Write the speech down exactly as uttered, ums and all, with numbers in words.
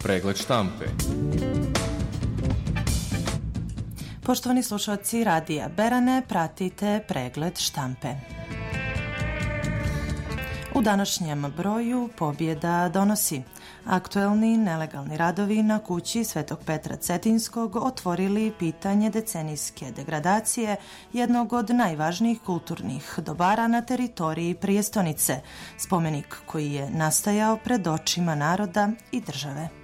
Pregled štampe. Poštovani slušalci Radija Berane, pratite pregled štampe. U današnjem broju pobjeda donosi. Aktuelni nelegalni radovi na kući Svetog Petra Cetinskog otvorili pitanje decenijske degradacije jednog od najvažnijih kulturnih dobara na teritoriji prijestonice, spomenik koji je nastajao pred očima naroda i države.